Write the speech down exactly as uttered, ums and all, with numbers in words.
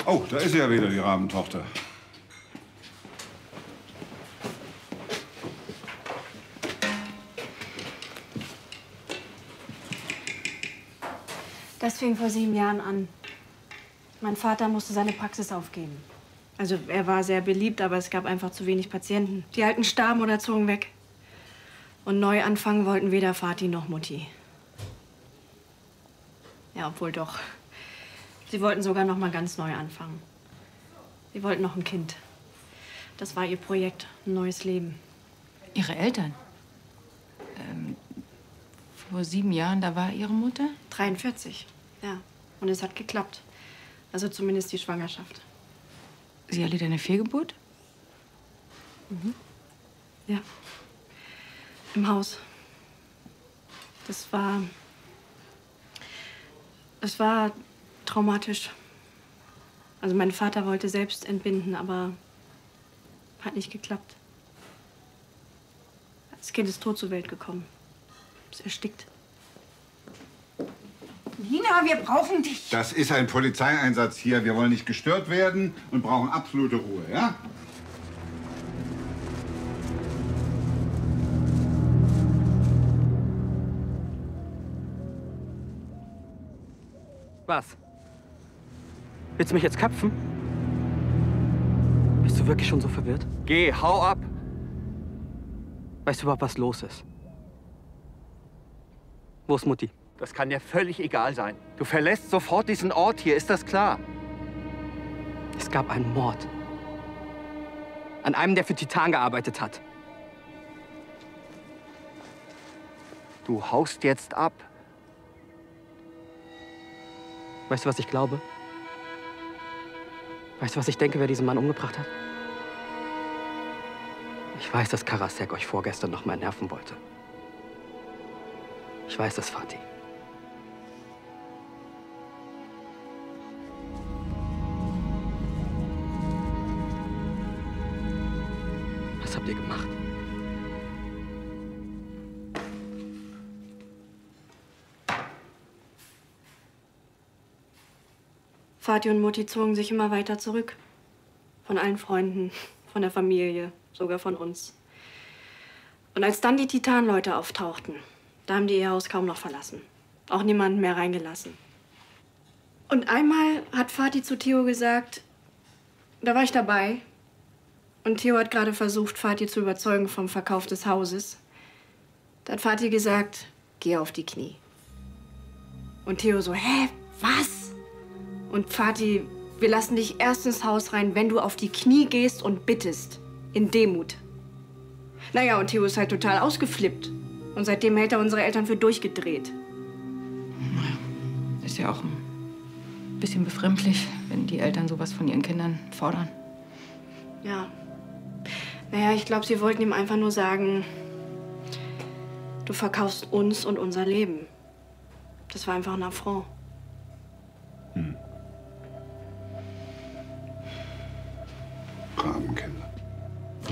Oh, da ist sie ja wieder, die Rabentochter. Das fing vor sieben Jahren an. Mein Vater musste seine Praxis aufgeben. Also er war sehr beliebt, aber es gab einfach zu wenig Patienten. Die Alten starben oder zogen weg. Und neu anfangen wollten weder Vati noch Mutti. Ja, obwohl doch. Sie wollten sogar noch mal ganz neu anfangen. Sie wollten noch ein Kind. Das war ihr Projekt, ein neues Leben. Ihre Eltern? Ähm, vor sieben Jahren, da war Ihre Mutter? dreiundvierzig, ja. Und es hat geklappt. Also zumindest die Schwangerschaft. Sie erlitt eine Fehlgeburt? Mhm. Ja. Im Haus. Das war... Es war traumatisch. Also mein Vater wollte selbst entbinden, aber hat nicht geklappt. Das Kind ist tot zur Welt gekommen. Ist erstickt. Nina, wir brauchen dich. Das ist ein Polizeieinsatz hier. Wir wollen nicht gestört werden und brauchen absolute Ruhe, ja? Was? Willst du mich jetzt köpfen? Bist du wirklich schon so verwirrt? Geh, hau ab! Weißt du überhaupt, was los ist? Wo ist Mutti? Das kann dir völlig egal sein. Du verlässt sofort diesen Ort hier, ist das klar? Es gab einen Mord. An einem, der für Titan gearbeitet hat. Du haust jetzt ab. Weißt du, was ich glaube? Weißt du, was ich denke, wer diesen Mann umgebracht hat? Ich weiß, dass Karasek euch vorgestern noch mal nerven wollte. Ich weiß das, Vati. Was habt ihr gemacht? Vati und Mutti zogen sich immer weiter zurück. Von allen Freunden, von der Familie, sogar von uns. Und als dann die Titanleute auftauchten, da haben die ihr Haus kaum noch verlassen. Auch niemanden mehr reingelassen. Und einmal hat Vati zu Theo gesagt, da war ich dabei. Und Theo hat gerade versucht, Vati zu überzeugen vom Verkauf des Hauses. Da hat Vati gesagt, geh auf die Knie. Und Theo so, hä, was? Und Vati, wir lassen dich erst ins Haus rein, wenn du auf die Knie gehst und bittest. In Demut. Naja, und Theo ist halt total ausgeflippt. Und seitdem hält er unsere Eltern für durchgedreht. Ist ja auch ein bisschen befremdlich, wenn die Eltern sowas von ihren Kindern fordern. Ja. Naja, ich glaube, sie wollten ihm einfach nur sagen, du verkaufst uns und unser Leben. Das war einfach ein Affront. Hm.